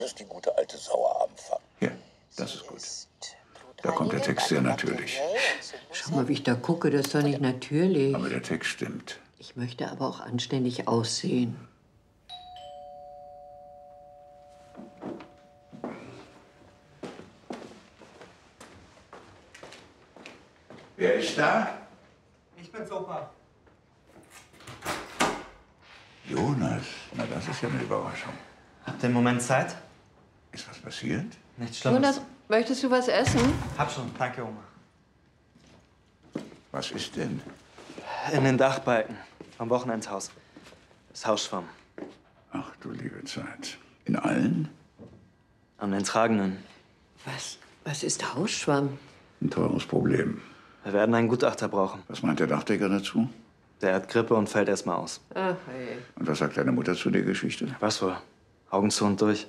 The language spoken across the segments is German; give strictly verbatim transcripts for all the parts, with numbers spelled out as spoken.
ist die gute alte Sauer anfangen. Ja, das ist gut. Da kommt der Text sehr natürlich. Schau mal, wie ich da gucke, das ist doch nicht natürlich. Aber der Text stimmt. Ich möchte aber auch anständig aussehen. Wer ist da? Ich bin's, Opa. Jonas, na das ist ja eine Überraschung. Habt ihr einen Moment Zeit? Ist was passiert? Nichts Schlimmes. Jonas, möchtest du was essen? Hab schon, danke, Oma. Was ist denn? In den Dachbalken. Am Wochenendshaus. Das Haus schwamm. Ach du liebe Zeit. In allen? An den Tragenden. Was? Was ist Hausschwamm? Ein teures Problem. Wir werden einen Gutachter brauchen. Was meint der Dachdecker dazu? Der hat Grippe und fällt erstmal aus. Ach, hey. Und was sagt deine Mutter zu der Geschichte? Was wohl? Augen zu und durch.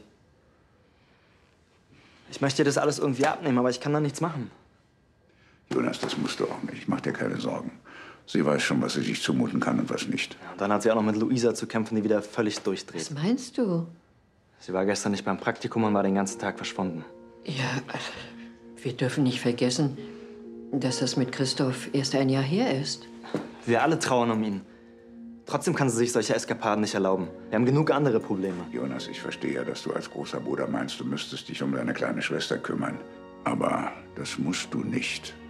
Ich möchte dir das alles irgendwie abnehmen, aber ich kann da nichts machen. Jonas, das musst du auch nicht. Ich mach dir keine Sorgen. Sie weiß schon, was sie sich zumuten kann und was nicht. Ja, und dann hat sie auch noch mit Luisa zu kämpfen, die wieder völlig durchdreht. Was meinst du? Sie war gestern nicht beim Praktikum und war den ganzen Tag verschwunden. Ja, wir dürfen nicht vergessen, dass das mit Christoph erst ein Jahr her ist. Wir alle trauern um ihn. Trotzdem kann sie sich solche Eskapaden nicht erlauben. Wir haben genug andere Probleme. Jonas, ich verstehe ja, dass du als großer Bruder meinst, du müsstest dich um deine kleine Schwester kümmern. Aber das musst du nicht.